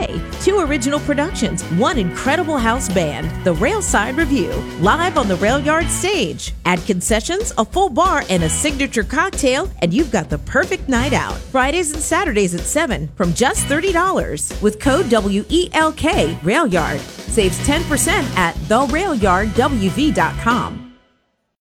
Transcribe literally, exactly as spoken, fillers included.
day. Two original productions, one incredible house band, The Railside Review, live on the Rail Yard stage. Add concessions, a full bar, and a signature cocktail, and you've got the perfect night out. Fridays and Saturdays at seven from just thirty dollars. With code W E L K, Rail Yard. Saves ten percent at the rail yard w v dot com.